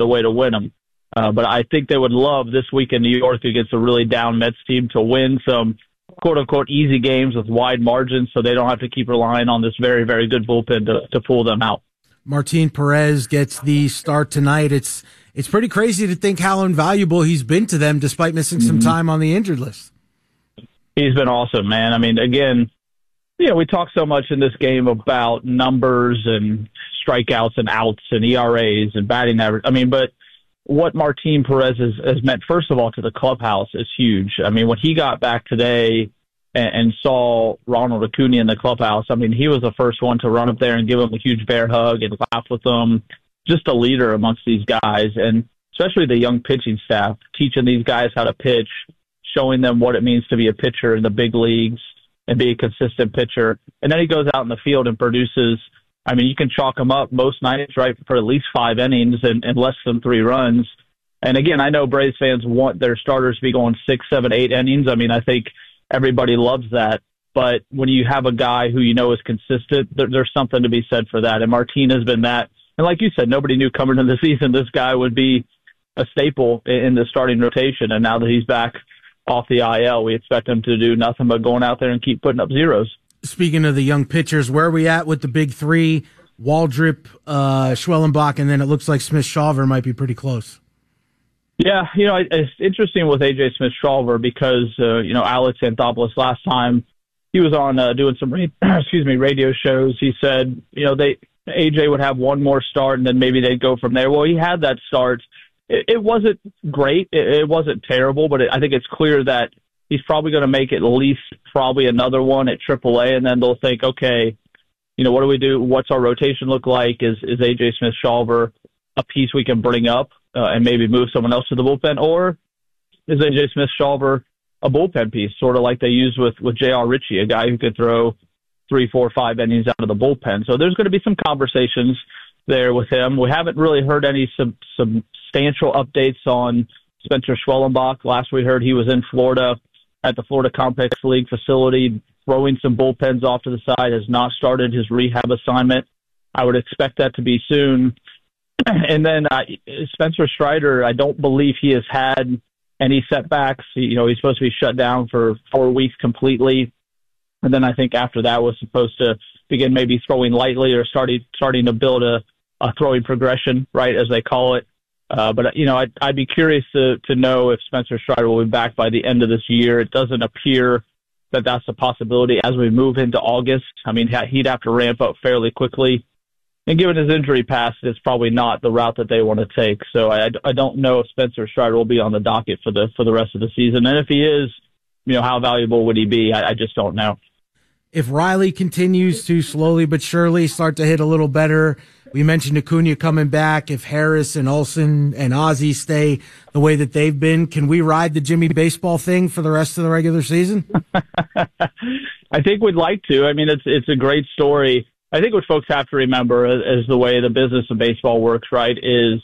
found a way to win them. But I think they would love this week in New York against a really down Mets team to win some quote-unquote easy games with wide margins so they don't have to keep relying on this very, very good bullpen to pull them out. Martin Perez gets the start tonight. It's pretty crazy to think how invaluable he's been to them despite missing some time on the injured list. He's been awesome, man. I mean, again, we talk so much in this game about numbers and strikeouts and outs and ERAs and batting average. I mean, but what Martin Perez has meant, first of all, to the clubhouse is huge. I mean, when he got back today and saw Ronald Acuna in the clubhouse, I mean, he was the first one to run up there and give him a huge bear hug and laugh with them. Just a leader amongst these guys, and especially the young pitching staff, teaching these guys how to pitch, showing them what it means to be a pitcher in the big leagues and be a consistent pitcher. And then he goes out in the field and produces. I mean, you can chalk him up most nights, right, for at least 5 innings and less than 3 runs. And again, I know Braves fans want their starters to be going 6, 7, 8 innings. I mean, I think everybody loves that. But when you have a guy who you know is consistent, there's something to be said for that. And Martin has been that. And like you said, nobody knew coming into the season this guy would be a staple in the starting rotation. And now that he's back off the IL, we expect him to do nothing but going out there and keep putting up zeros. Speaking of the young pitchers, where are we at with the big three? Waldrop, Schwellenbach, and then it looks like Smith-Shawver might be pretty close. Yeah, it's interesting with A.J. Smith-Shawver because, Alex Anthopoulos last time he was on doing some radio shows. He said, A.J. would have one more start and then maybe they'd go from there. Well, he had that start. It wasn't great. It wasn't terrible, but I think it's clear that he's probably going to make at least probably another one at AAA, and then they'll think, okay, what do we do? What's our rotation look like? Is A.J. Smith-Shawver a piece we can bring up and maybe move someone else to the bullpen? Or is A.J. Smith-Shawver a bullpen piece, sort of like they used with J.R. Ritchie, a guy who could throw 3, 4, 5 innings out of the bullpen? So there's going to be some conversations there with him. We haven't really heard any substantial updates on Spencer Schwellenbach. Last we heard he was in Florida at the Florida Complex League facility, throwing some bullpens off to the side, has not started his rehab assignment. I would expect that to be soon. And then Spencer Strider, I don't believe he has had any setbacks. He's supposed to be shut down for 4 weeks completely. And then I think after that was supposed to begin maybe throwing lightly or starting to build a throwing progression, right, as they call it. But I'd be curious to know if Spencer Strider will be back by the end of this year. It doesn't appear that that's a possibility as we move into August. I mean, he'd have to ramp up fairly quickly. And given his injury past, it's probably not the route that they want to take. So I don't know if Spencer Strider will be on the docket for the rest of the season. And if he is, how valuable would he be? I just don't know. If Riley continues to slowly but surely start to hit a little better, we mentioned Acuna coming back. If Harris and Olsen and Ozzie stay the way that they've been, can we ride the Jimmy baseball thing for the rest of the regular season? I think we'd like to. I mean, it's a great story. I think what folks have to remember is the way the business of baseball works, right, is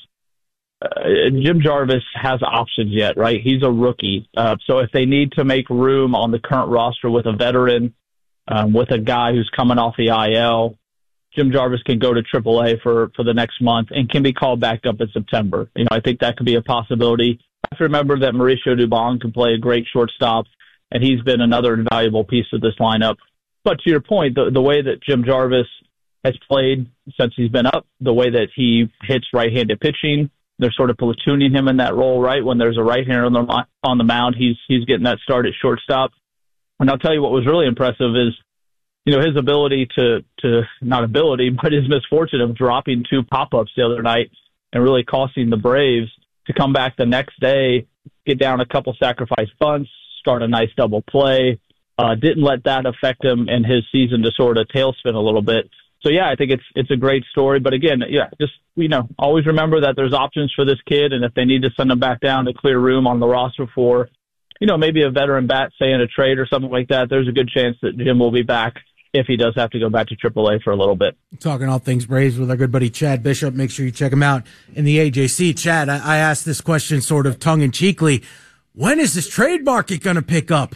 Jim Jarvis has options yet, right? He's a rookie. So if they need to make room on the current roster with a veteran, with a guy who's coming off the IL, Jim Jarvis can go to AAA for the next month and can be called back up in September. I think that could be a possibility. You have to remember that Mauricio Dubon can play a great shortstop, and he's been another invaluable piece of this lineup. But to your point, the way that Jim Jarvis has played since he's been up, the way that he hits right-handed pitching, they're sort of platooning him in that role, right? When there's a right-hander on the mound, he's getting that start at shortstop. And I'll tell you what was really impressive is, his ability not ability, but his misfortune of dropping 2 pop-ups the other night and really costing the Braves to come back the next day, get down a couple sacrifice bunts, start a nice double play. Didn't let that affect him in his season to sort of tailspin a little bit. So, yeah, I think it's a great story. But, again, always remember that there's options for this kid, and if they need to send him back down to clear room on the roster for, maybe a veteran bat, say in a trade or something like that, there's a good chance that Jim will be back if he does have to go back to AAA for a little bit. Talking all things Braves with our good buddy Chad Bishop. Make sure you check him out in the AJC. Chad, I asked this question sort of tongue-in-cheekly. When is this trade market going to pick up?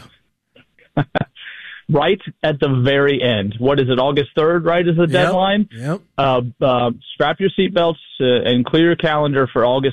Right at the very end. What is it, August 3rd, right, is the deadline? Yep. Strap your seatbelts and clear your calendar for August